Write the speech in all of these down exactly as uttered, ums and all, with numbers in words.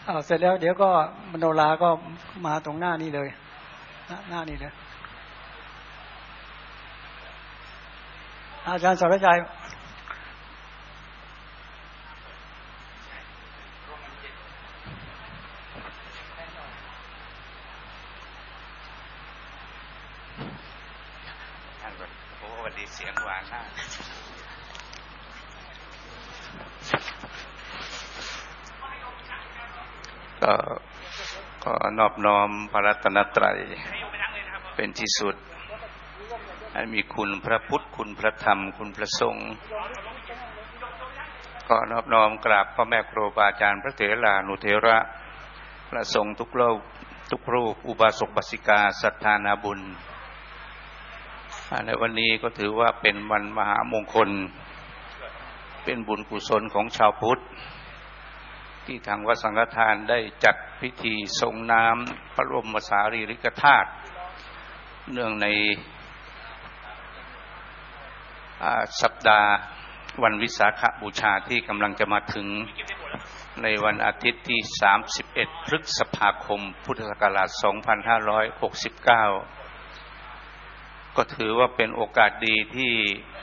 เอาเสร็จแล้วเดี๋ยวก็มโนราก็มาตรงหน้านี้เลยหน้านี้เลยอาจารย์สรชัยเสียงหวานมากก็ก็นอบน้อมพระรัตนตรัยเป็นที่สุดให้มีคุณพระพุทธคุณพระธรรมคุณพระสงฆ์ก็นอบน้อมกราบพ่อแม่ครูบาอาจารย์พระเถรานุเถระพระสงฆ์ทุกรูปทุกรูปอุบาสกอุบาสิกาศรัทธานาบุญในวันนี้ก็ถือว่าเป็นวันมหามงคลเป็นบุญกุศลของชาวพุทธที่ทางวัดสังฆทานได้จัดพิธีส่งน้ำพระบรมสารีริกธาตุเนื่องในสัปดาห์วันวิสาขบูชาที่กำลังจะมาถึงในวันอาทิตย์ที่สามสิบเอ็ดพฤษภาคมพุทธศักราชสองพันห้าร้อยหกสิบเก้าก็ถือว่าเป็นโอกาสดีที่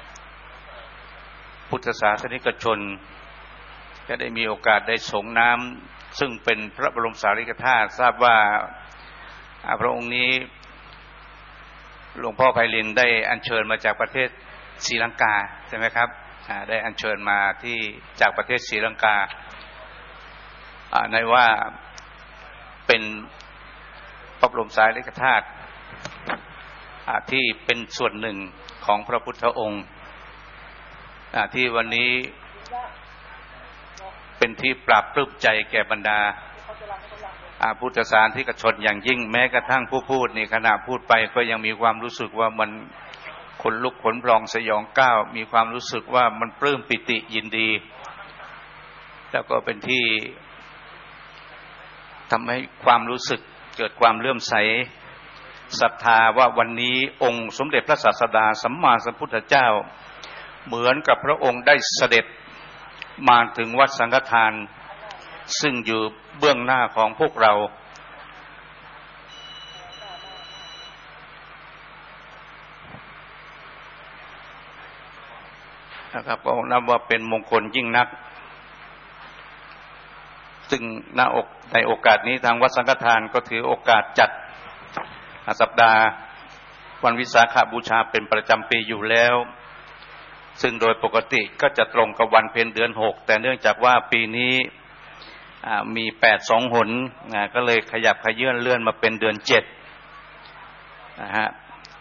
พุทธศาสนิกชนจะได้มีโอกาสได้ส่งน้ำซึ่งเป็นพระบรมสารีริกธาตุทราบว่าพระองค์นี้หลวงพ่อไพลินได้อัญเชิญมาจากประเทศศรีลังกาใช่ไหมครับได้อัญเชิญมาที่จากประเทศศรีลังกาในว่าเป็นพระบรมสารีริกธาตุที่เป็นส่วนหนึ่งของพระพุทธองค์ที่วันนี้เป็นที่ปราบปลื้มใจแก่บรรดาพุทธศาสนิกชนอย่างยิ่งแม้กระทั่งผู้พูดนี่ขณะพูดไปก็ยังมีความรู้สึกว่ามันขนลุกขนพองสยองก้าวมีความรู้สึกว่ามันปลื้มปิติยินดีแล้วก็เป็นที่ทำให้ความรู้สึกเกิดความเลื่อมใสศรัทธาว่าวันนี้องค์สมเด็จพระศาสดาสัมมาสัมพุทธเจ้าเหมือนกับพระองค์ได้เสด็จมาถึงวัดสังฆทานซึ่งอยู่เบื้องหน้าของพวกเรานะครับก็นับว่าเป็นมงคลยิ่งนักซึ่งณอกในโอกาสนี้ทางวัดสังฆทานก็ถือโอกาสจัดสัปดาห์วันวิสาขบูชาเป็นประจำปีอยู่แล้วซึ่งโดยปกติก็จะตรงกับวันเพ็ญเดือนหกแต่เนื่องจากว่าปีนี้มีแปดสองหนก็เลยขยับขยื่นเลื่อนมาเป็นเดือนเจ็ดนะฮะ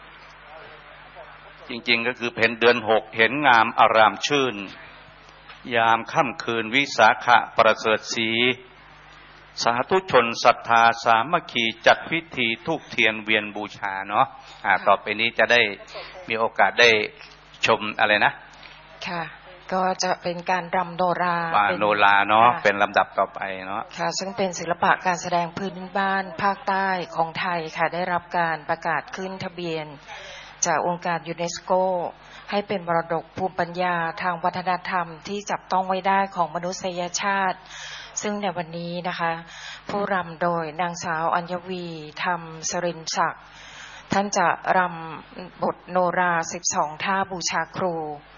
จริงๆก็คือเพ็ญเดือนหกเห็นงามอารามชื่นยามค่ำคืนวิสาขะประเสริฐศรีสาธุชนศรัทธาสามัคคีจัดพิธีธูปเทียนเวียนบูชาเนาะอ่าต่อไปนี้จะได้มีโอกาสได้ชมอะไรนะค่ะก็จะเป็นการรำโนราโนราเนาะเป็นลำดับต่อไปเนาะค่ะซึ่งเป็นศิลปะการแสดงพื้นบ้านภาคใต้ของไทยค่ะได้รับการประกาศขึ้นทะเบียนจากองค์การยูเนสโกให้เป็นมรดกภูมิปัญญาทางวัฒนธรรมที่จับต้องไว้ได้ของมนุษยชาติซึ่งในวันนี้นะคะผู้รำโดยนางสาวอัญวีธรรมสรินศักดิ์ท่านจะรำบทโนราสิบสองท่าบูชาครู